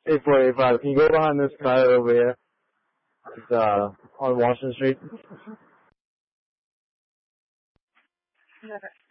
845. Can you go behind this guy over here? It's, on Washington Street. Never.